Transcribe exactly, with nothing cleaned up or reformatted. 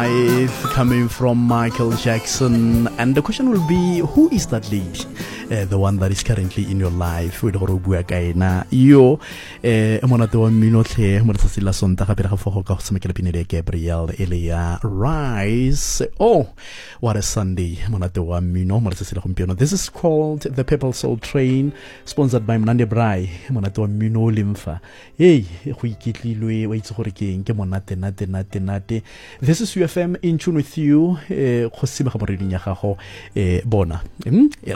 Coming from Michael Jackson, and the question will be, who is that lady, uh, the one that is currently in your life? With Horobua Kaina, yo, Monato Minote, Monatasila Sonta, Capera for Cosmic Gabriel, Elia Rise. Oh, what a Sunday, Monato Mino, Monatasila Compiano. This is called The Purple Soul Train, sponsored by Mnande Brai, Monato Mino Lympha. Hey, Huikitli Lui, wait for a king, Monate, Nate, Nate, Nate. This is U F M in tune with you. Eh, Bona.